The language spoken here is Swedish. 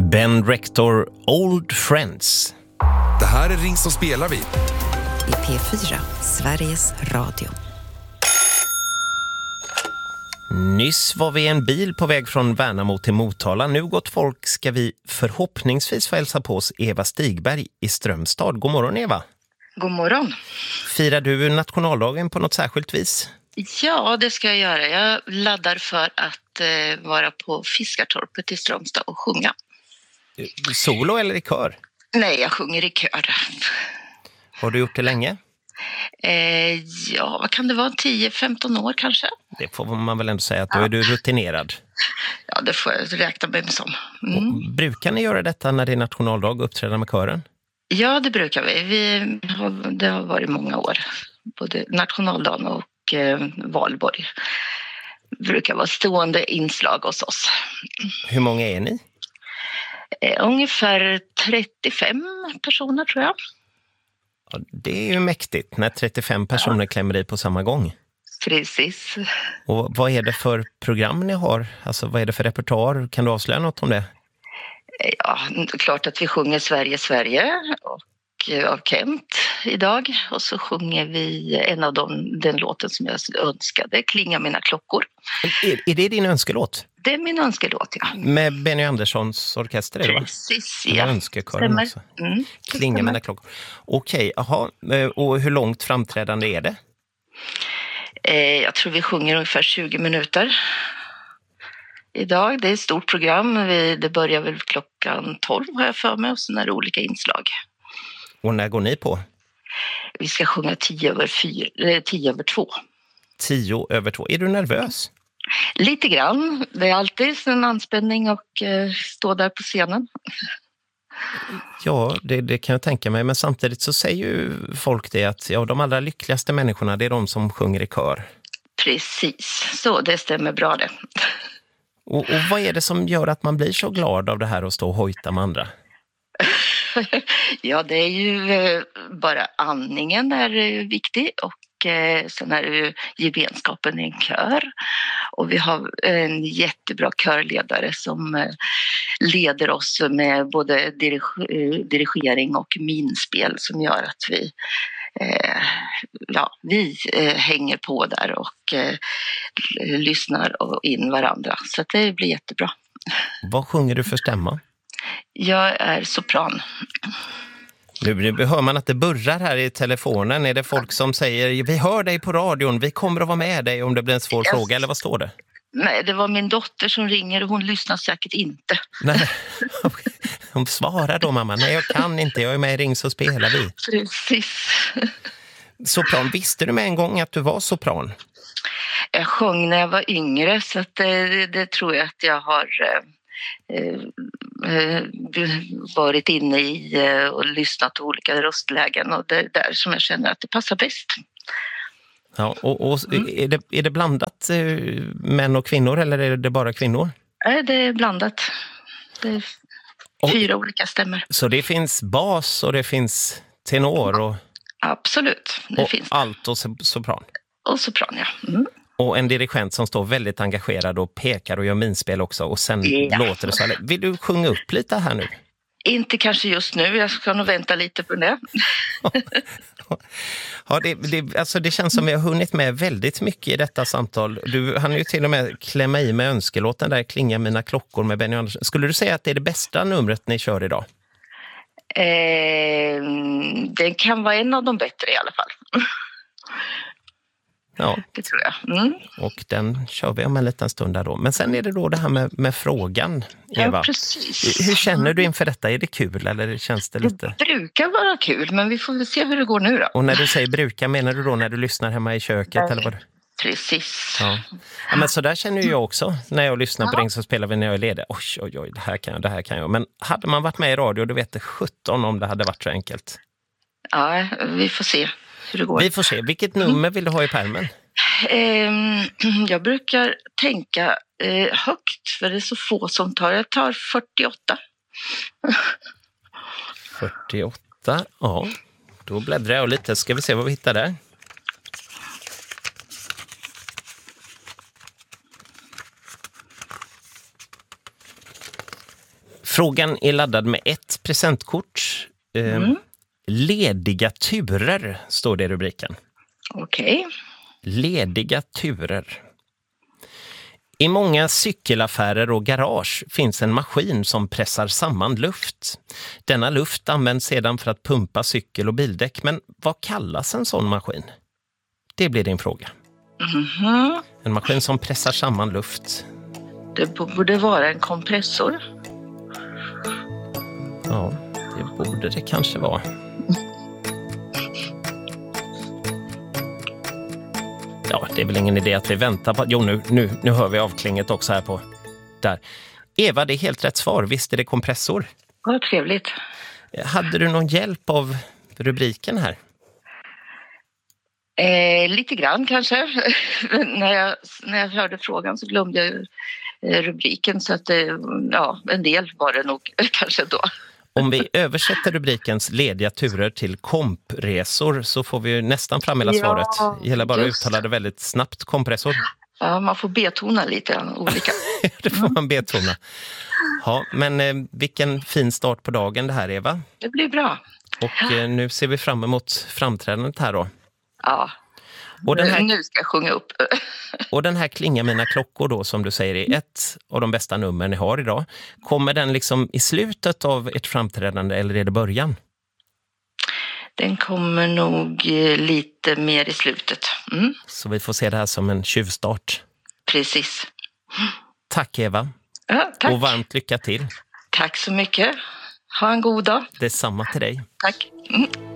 Ben Rector, Old Friends. Det här är Ring så spelar vi. I P4, Sveriges Radio. Nyss var vi i en bil på väg från Värnamo till Motala. Nu gott folk ska vi förhoppningsvis få hälsa på oss Eva Stigberg i Strömstad. God morgon Eva. God morgon. Firar du nationaldagen på något särskilt vis? Ja, det ska jag göra. Jag laddar för att vara på Fiskartorpet i Strömstad och sjunga. Solo eller i kör? Nej, jag sjunger i kör. Har du gjort det länge? Ja, vad kan det vara? 10-15 år kanske? Det får man väl ändå säga att då är du rutinerad. Ja, det får jag räkna med som. Brukar ni göra detta när det är nationaldag och uppträda med kören? Ja, det brukar vi. Det har varit många år. Både nationaldagen och valborg. Det brukar vara stående inslag hos oss. Hur många är ni? Ungefär 35 personer tror jag. Ja, det är ju mäktigt när 35 personer klämmer i på samma gång. Precis. Och vad är det för program ni har? Alltså vad är det för repertoar? Kan du avslöja något om det? Ja, klart att vi sjunger Sverige, Sverige och av Kent idag. Och så sjunger vi en av den låten som jag önskade, Klinga mina klockor. Är det din önskelåt? Det är min önskelåt, ja. Med Benny Anderssons orkester, är det va? Precis, ja. Önskekören också. Klinga mina klockor. Okej, aha. Och hur långt framträdande är det? Jag tror vi sjunger ungefär 20 minuter idag. Det är ett stort program. Det börjar väl klockan 12 har jag för mig och sen är det olika inslag. Och när går ni på? Vi ska sjunga 10 över 2. 10 över 2. Är du nervös? Lite grann. Det är alltid en anspänning och stå där på scenen. Ja, det kan jag tänka mig. Men samtidigt så säger ju folk det att de allra lyckligaste människorna, det är de som sjunger i kör. Precis, så det stämmer bra det. Och vad är det som gör att man blir så glad av det här att stå och hojta med andra? Ja, det är ju bara andningen är viktig och sen är det ju gemenskapen i en kör. Och vi har en jättebra körledare som leder oss med både dirigering och minspel som gör att vi hänger på där och lyssnar in varandra. Så att det blir jättebra. Vad sjunger du för stämma? Jag är sopran. Nu hör man att det burrar här i telefonen. Är det folk som säger, vi hör dig på radion, vi kommer att vara med dig om det blir en svår fråga, eller vad står det? Nej, det var min dotter som ringer och hon lyssnar säkert inte. Nej, hon svarar då mamma, nej jag kan inte, jag är med i Ring så spelar vi. Precis. Sopran, visste du med en gång att du var sopran? Jag sjöng när jag var yngre så att det tror jag att jag har varit inne i och lyssnat på olika röstlägen och det är där som jag känner att det passar bäst. Ja, och är det blandat män och kvinnor eller är det bara kvinnor? Nej, det är blandat. Det är 4 olika stämmer. Så det finns bas och det finns tenor och... Absolut, det finns det. Allt och sopran. Och sopran, ja. Och en dirigent som står väldigt engagerad och pekar och gör minspel också. Och sen låter det så här. Vill du sjunga upp lite här nu? Inte kanske just nu, jag ska nog vänta lite på det. Ja, det känns som vi har hunnit med väldigt mycket i detta samtal. Du hann ju till och med klämma i med önskelåten där, Klinga mina klockor med Benny Andersson. Skulle du säga att det är det bästa numret ni kör idag? Det kan vara en av de bättre i alla fall. Ja, det tror jag. Och den kör vi om en liten stund där då. Men sen är det då det här med frågan, Eva. Ja, precis. Hur känner du inför detta? Är det kul eller känns det lite? Det brukar vara kul, men vi får väl se hur det går nu då. Och när du säger brukar, menar du då när du lyssnar hemma i köket? Eller vad? Precis. Ja, men så där känner jag också när jag lyssnar på Ring så spelar vi när jag är ledig. Oj, det här kan jag. Men hade man varit med i radio, då vet det 17 om det hade varit så enkelt. Ja, vi får se hur det går. Vi får se. Vilket nummer vill du ha i pärmen? Jag brukar tänka högt, för det är så få som tar. Jag tar 48. 48, ja. Då bläddrar jag lite. Ska vi se vad vi hittar där. Frågan är laddad med ett presentkort. Lediga turer står det i rubriken. Okej. Lediga turer. I många cykelaffärer och garage finns en maskin som pressar samman luft. Denna luft används sedan för att pumpa cykel- och bildäck. Men vad kallas en sån maskin? Det blir din fråga. En maskin som pressar samman luft. Det borde vara en kompressor. Ja, det borde det kanske vara. Ja, det är väl ingen idé att vi väntar på... Jo, nu hör vi avklinget också här på... Där. Eva, det är helt rätt svar. Visst är det kompressor? Vad trevligt. Hade du någon hjälp av rubriken här? Lite grann kanske. när jag hörde frågan så glömde jag rubriken. Så att en del var det nog kanske då. Om vi översätter rubrikens lediga turer till kompresor så får vi nästan fram hela svaret. Det gäller bara att uttala det väldigt snabbt, kompressor. Ja, man får betona lite olika. Det får man betona. Ja, men vilken fin start på dagen det här, Eva. Det blir bra. Och nu ser vi fram emot framträdandet här då. Ja, och den här, nu ska jag sjunga upp. Och den här Klinga mina klockor då, som du säger, är ett av de bästa nummer ni har idag. Kommer den liksom i slutet av ett framträdande eller är det början? Den kommer nog lite mer i slutet. Så vi får se det här som en tjuvstart. Precis. Tack Eva. Ja, tack. Och varmt lycka till. Tack så mycket. Ha en god dag. Detsamma till dig. Tack.